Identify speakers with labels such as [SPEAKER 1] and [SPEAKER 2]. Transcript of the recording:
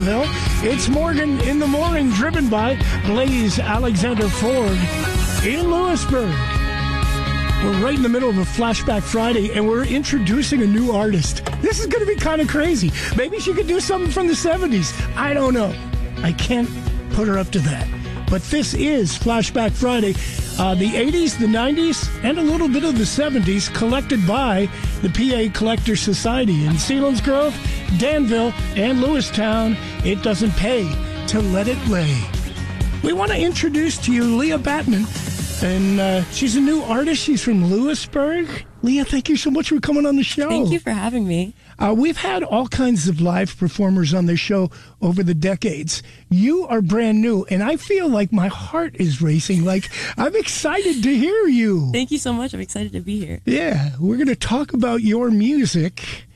[SPEAKER 1] It's Morgan in the Morning, driven by Blaze Alexander Ford in Lewisburg. We're right in the middle of a Flashback Friday, and we're introducing a new artist. This is going to be kind of crazy. Maybe she could do something from the 70s. I don't know. I can't put her up to that. But this is Flashback Friday. The 80s, the 90s, and a little bit of the 70s collected by the PA Collector Society in Selinsgrove, Danville, and Lewistown. It doesn't pay to let it lay. We want to introduce to you Leah Batman, and she's a new artist. She's from Lewisburg. Leah, thank you so much for coming on the show.
[SPEAKER 2] Thank you for having me.
[SPEAKER 1] We've had all kinds of live performers on this show over the decades. You are brand new, and I feel like my heart is racing. Like, I'm excited to hear you.
[SPEAKER 2] Thank you so much. I'm excited to be here.
[SPEAKER 1] Yeah, we're going to talk about your music.